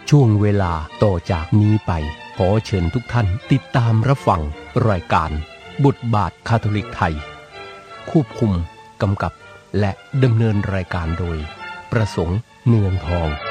ช่วงเวลาต่อจากนี้ไปขอเชิญทุกท่านติดตามรับฟังรายการบทบาทคาทอลิกไทยควบคุมกำกับและดำเนินรายการโดยประสงค์เนืองทอง